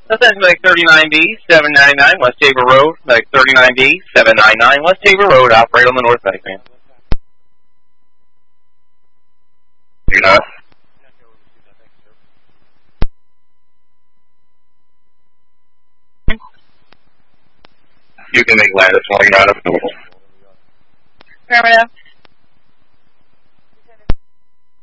That's like 39B, 799 West Tabor Road, like 39B, 799 West Tabor Road, operate on the north side, man. You're not? You can make lattice while you're not available. Affirmative.